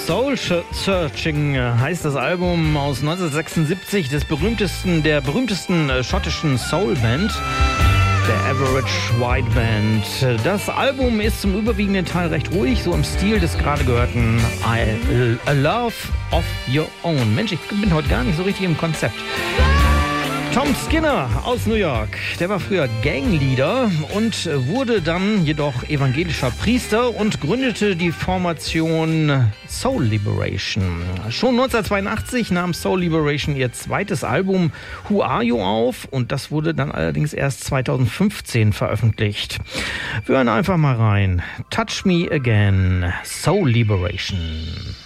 Soul Searching heißt das Album aus 1976 der berühmtesten schottischen Soulband, der Average White Band. Das Album ist zum überwiegenden Teil recht ruhig, so im Stil des gerade gehörten A Love of Your Own. Mensch, ich bin heute gar nicht so richtig im Konzept. Tom Skinner aus New York, der war früher Gangleader und wurde dann jedoch evangelischer Priester und gründete die Formation Soul Liberation. Schon 1982 nahm Soul Liberation ihr zweites Album Who Are You auf und das wurde dann allerdings erst 2015 veröffentlicht. Wir hören einfach mal rein. Touch Me Again, Soul Liberation.